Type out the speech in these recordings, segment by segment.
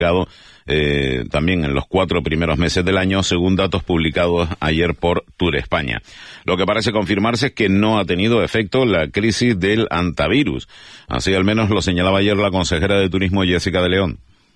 también en los 4 primeros meses del año, según datos publicados ayer por Tour España. Lo que parece confirmarse es que no ha tenido efecto la crisis del hantavirus. Así al menos lo señalaba ayer la consejera de Turismo, Jessica de León.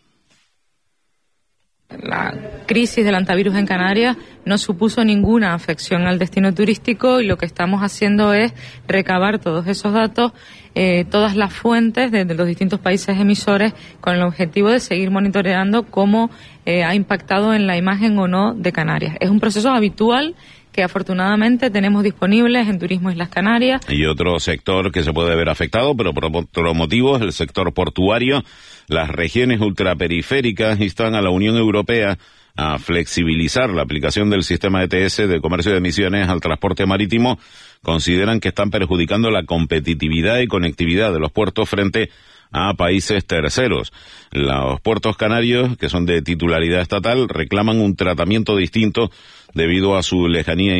La crisis del hantavirus en Canarias no supuso ninguna afección al destino turístico y lo que estamos haciendo es recabar todos esos datos, todas las fuentes de los distintos países emisores, con el objetivo de seguir monitoreando cómo ha impactado en la imagen o no de Canarias. Es un proceso habitual que afortunadamente tenemos disponibles en Turismo Islas Canarias. Y otro sector que se puede ver afectado, pero por otro motivo, es el sector portuario. Las regiones ultraperiféricas instan a la Unión Europea a flexibilizar la aplicación del sistema ETS de comercio de emisiones al transporte marítimo. Consideran que están perjudicando la competitividad y conectividad de los puertos frente a países terceros. Los puertos canarios, que son de titularidad estatal, reclaman un tratamiento distinto debido a su lejanía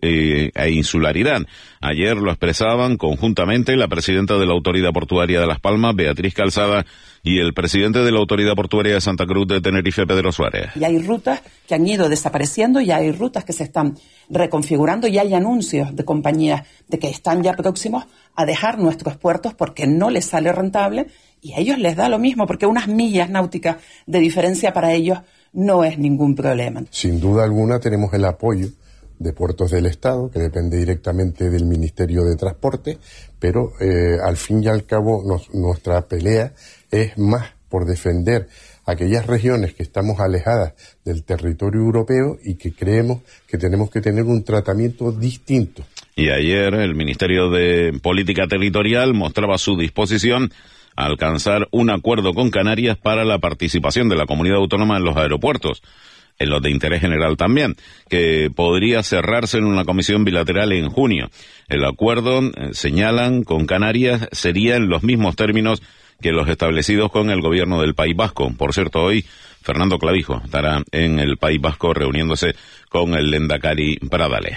e insularidad. Ayer lo expresaban conjuntamente la presidenta de la Autoridad Portuaria de Las Palmas, Beatriz Calzada, y el presidente de la Autoridad Portuaria de Santa Cruz de Tenerife, Pedro Suárez. Y hay rutas que han ido desapareciendo y hay rutas que se están reconfigurando y hay anuncios de compañías de que están ya próximos a dejar nuestros puertos porque no les sale rentable y a ellos les da lo mismo porque unas millas náuticas de diferencia para ellos no es ningún problema. Sin duda alguna tenemos el apoyo de Puertos del Estado, que depende directamente del Ministerio de Transporte, pero al fin y al cabo nuestra pelea es más por defender aquellas regiones que estamos alejadas del territorio europeo y que creemos que tenemos que tener un tratamiento distinto. Y ayer el Ministerio de Política Territorial mostraba su disposición a alcanzar un acuerdo con Canarias para la participación de la comunidad autónoma en los aeropuertos, en los de interés general también, que podría cerrarse en una comisión bilateral en junio. El acuerdo, señalan, con Canarias sería en los mismos términos que los establecidos con el gobierno del País Vasco. Por cierto, hoy Fernando Clavijo estará en el País Vasco reuniéndose con el Lehendakari Pradales.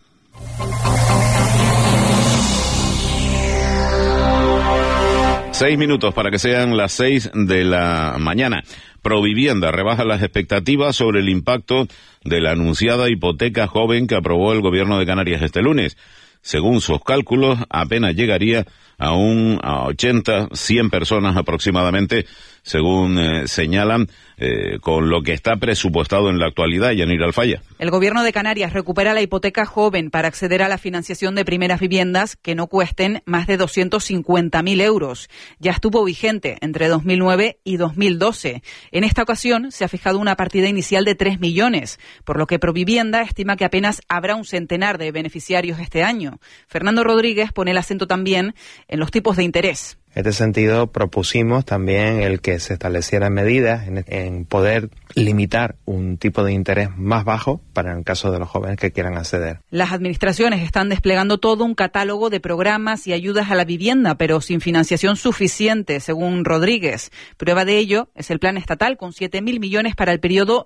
Seis minutos para que sean las 6 de la mañana. Provivienda rebaja las expectativas sobre el impacto de la anunciada hipoteca joven que aprobó el gobierno de Canarias este lunes. Según sus cálculos, apenas llegaría a 80, 100 personas aproximadamente, según señalan, con lo que está presupuestado en la actualidad. Yanira Alfaya. El gobierno de Canarias recupera la hipoteca joven para acceder a la financiación de primeras viviendas que no cuesten más de 250.000 euros. Ya estuvo vigente entre 2009 y 2012. En esta ocasión se ha fijado una partida inicial de 3 millones, por lo que Provivienda estima que apenas habrá un centenar de beneficiarios este año. Fernando Rodríguez pone el acento también en los tipos de interés. En este sentido, propusimos también el que se establecieran medidas en poder limitar un tipo de interés más bajo para el caso de los jóvenes que quieran acceder. Las administraciones están desplegando todo un catálogo de programas y ayudas a la vivienda, pero sin financiación suficiente, según Rodríguez. Prueba de ello es el plan estatal con 7.000 millones para el periodo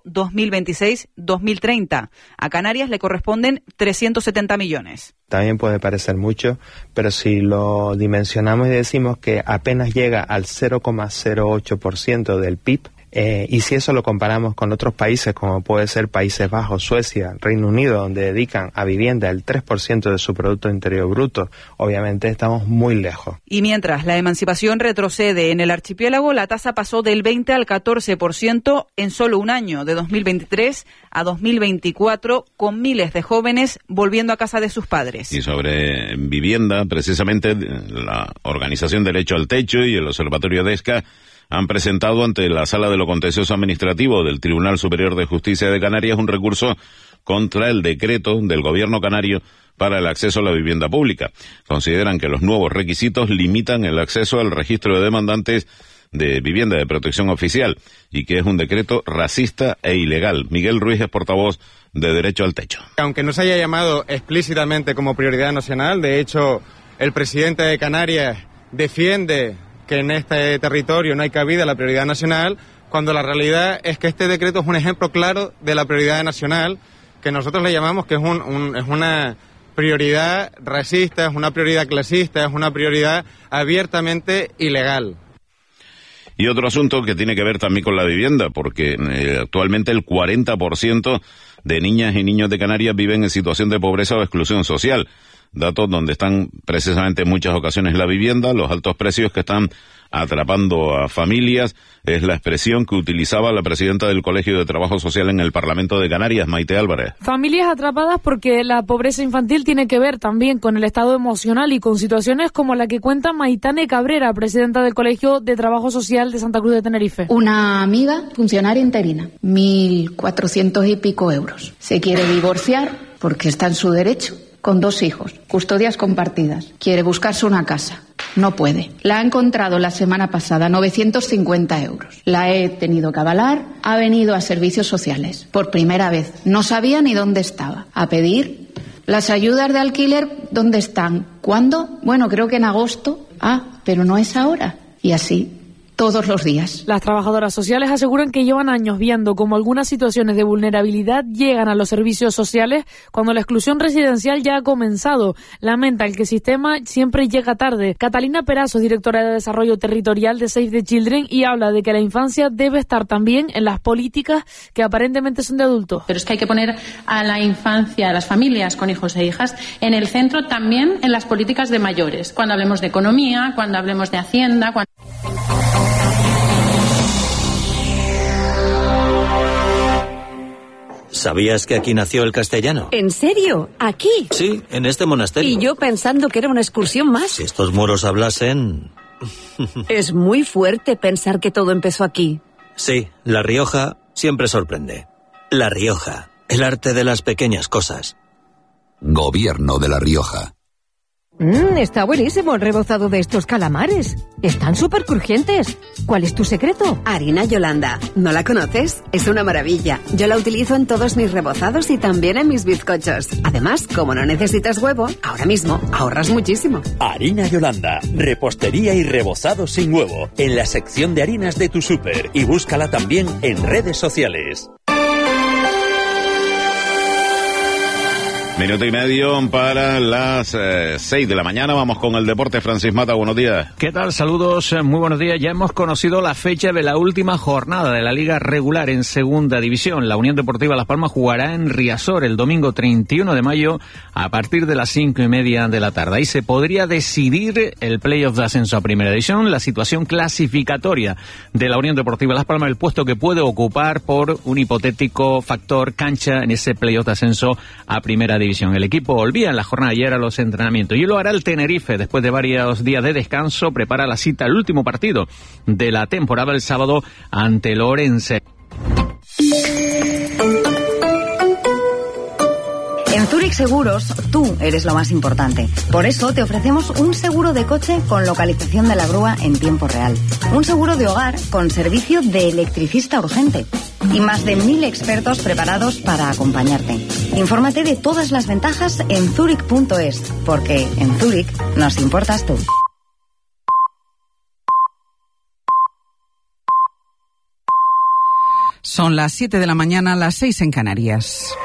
2026-2030. A Canarias le corresponden 370 millones. También puede parecer mucho, pero si lo dimensionamos y decimos que apenas llega al 0,08% del PIB, y si eso lo comparamos con otros países como puede ser Países Bajos, Suecia, Reino Unido, donde dedican a vivienda el 3% de su Producto Interior Bruto, obviamente estamos muy lejos. Y mientras la emancipación retrocede en el archipiélago, la tasa pasó del 20 al 14% en solo un año, de 2023 a 2024, con miles de jóvenes volviendo a casa de sus padres. Y sobre vivienda, precisamente la organización Derecho al Techo y el Observatorio DESCA han presentado ante la Sala de lo Contencioso Administrativo del Tribunal Superior de Justicia de Canarias un recurso contra el decreto del gobierno canario para el acceso a la vivienda pública. Consideran que los nuevos requisitos limitan el acceso al registro de demandantes de vivienda de protección oficial y que es un decreto racista e ilegal. Miguel Ruiz es portavoz de Derecho al Techo. Aunque no se haya llamado explícitamente como prioridad nacional, de hecho, el presidente de Canarias defiende que en este territorio no hay cabida a la prioridad nacional, cuando la realidad es que este decreto es un ejemplo claro de la prioridad nacional, que nosotros le llamamos que es una prioridad racista, es una prioridad clasista, es una prioridad abiertamente ilegal. Y otro asunto que tiene que ver también con la vivienda, porque actualmente el 40% de niñas y niños de Canarias viven en situación de pobreza o exclusión social. Datos donde están precisamente en muchas ocasiones la vivienda, los altos precios que están atrapando a familias, es la expresión que utilizaba la presidenta del Colegio de Trabajo Social en el Parlamento de Canarias, Maite Álvarez. Familias atrapadas porque la pobreza infantil tiene que ver también con el estado emocional y con situaciones como la que cuenta Maitane Cabrera, presidenta del Colegio de Trabajo Social de Santa Cruz de Tenerife. Una amiga, funcionaria interina, 1.400 y pico euros. Se quiere divorciar porque está en su derecho, con 2 hijos, custodias compartidas. Quiere buscarse una casa. No puede. La ha encontrado la semana pasada, 950 euros. La he tenido que avalar. Ha venido a servicios sociales por primera vez. No sabía ni dónde estaba. A pedir las ayudas de alquiler, ¿dónde están? ¿Cuándo? Bueno, creo que en agosto. Pero no es ahora. Y así todos los días. Las trabajadoras sociales aseguran que llevan años viendo cómo algunas situaciones de vulnerabilidad llegan a los servicios sociales cuando la exclusión residencial ya ha comenzado. Lamentan que el sistema siempre llega tarde. Catalina Perazo, directora de Desarrollo Territorial de Save the Children, y habla de que la infancia debe estar también en las políticas que aparentemente son de adultos. Pero es que hay que poner a la infancia, a las familias con hijos e hijas, en el centro también en las políticas de mayores. Cuando hablemos de economía, cuando hablemos de hacienda, ¿Sabías que aquí nació el castellano? ¿En serio? ¿Aquí? Sí, en este monasterio. Y yo pensando que era una excursión más. Si estos moros hablasen... Es muy fuerte pensar que todo empezó aquí. Sí, La Rioja siempre sorprende. La Rioja, el arte de las pequeñas cosas. Gobierno de La Rioja. Está buenísimo el rebozado de estos calamares. Están súper crujientes. ¿Cuál es tu secreto? Harina Yolanda. ¿No la conoces? Es una maravilla. Yo la utilizo en todos mis rebozados y también en mis bizcochos. Además, como no necesitas huevo, ahora mismo ahorras muchísimo. Harina Yolanda. Repostería y rebozado sin huevo. En la sección de harinas de tu súper. Y búscala también en redes sociales. Minuto y medio para las 6 de la mañana. Vamos con el deporte. Francis Mata, buenos días. ¿Qué tal? Saludos, muy buenos días. Ya hemos conocido la fecha de la última jornada de la Liga Regular en Segunda División. La Unión Deportiva Las Palmas jugará en Riazor el domingo 31 de mayo a partir de las 5:30 de la tarde. Ahí se podría decidir el playoff de ascenso a Primera División, la situación clasificatoria de la Unión Deportiva Las Palmas, el puesto que puede ocupar por un hipotético factor cancha en ese playoff de ascenso a Primera División. El equipo volvía en la jornada de ayer a los entrenamientos y lo hará el Tenerife después de varios días de descanso. Prepara la cita al último partido de la temporada el sábado ante el Orense. En Zurich Seguros, tú eres lo más importante. Por eso te ofrecemos un seguro de coche con localización de la grúa en tiempo real. Un seguro de hogar con servicio de electricista urgente. Y más de 1.000 expertos preparados para acompañarte. Infórmate de todas las ventajas en Zurich.es, porque en Zurich nos importas tú. Son las 7 de la mañana, las 6 en Canarias.